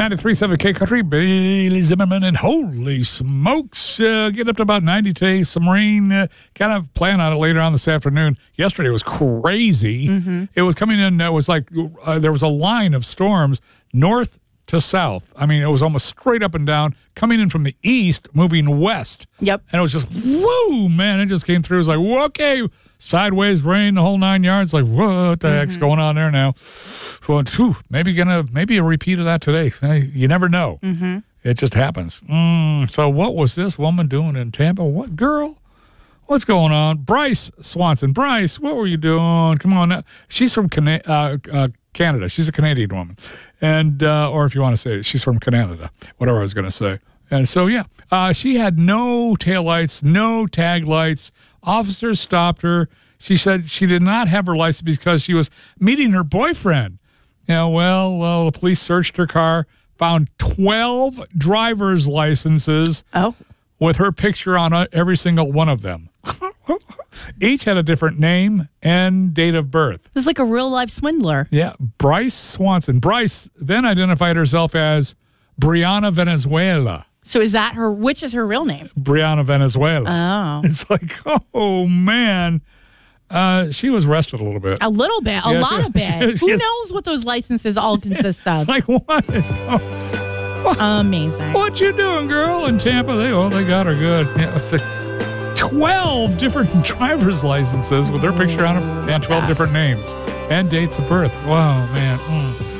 93.7 K Country, Bailey Zimmerman, and holy smokes, get up to about 90 today. Some rain, kind of plan on it later on this afternoon. Yesterday was crazy. Mm-hmm. It was coming in, it was like there was a line of storms north to south. I mean, it was almost straight up and down, coming in from the east, moving west. Yep. And it was just, woo, man, it just came through. It was like, well, okay, sideways rain, the whole 9 yards. Like, what the heck's going on there now? Well, maybe a repeat of that today. You never know. Mm-hmm. It just happens. So what was this woman doing in Tampa? What, girl? What's going on? Bryce Swanson. Bryce, what were you doing? Come on now. She's from Canada. She's a Canadian woman. And, or if you want to say it, she's from Canada, whatever I was going to say. And so, yeah, she had no taillights, no tag lights. Officers stopped her. She said she did not have her license because she was meeting her boyfriend. Well, the police searched her car, found 12 driver's licenses with her picture on every single one of them. Each had a different name and date of birth. It's like a real-life swindler. Yeah, Bryce Swanson. Bryce then identified herself as Brianna Venezuela. So is that her, which is her real name? Brianna Venezuela. Oh. It's like, oh, man. She was arrested a little bit. A little bit. A lot of bit. Who knows what those licenses all consist of? Like, what is going on? Amazing. What you doing, girl? In Tampa, they got her good. Yeah, it's like 12 different driver's licenses with her picture on them and 12 different names and dates of birth. Wow, man.